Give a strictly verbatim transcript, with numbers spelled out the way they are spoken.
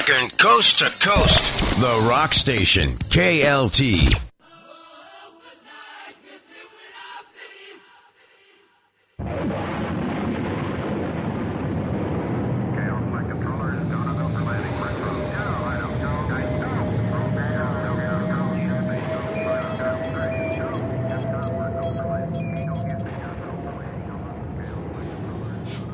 Rockin' coast to coast. The Rock Station, K L T.